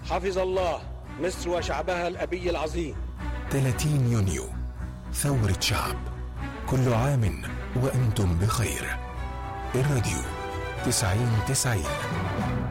حفظ الله مصر وشعبها الأبي العظيم. 30 يونيو ثورة شعب. كل عام وأنتم بخير. الراديو 90-90.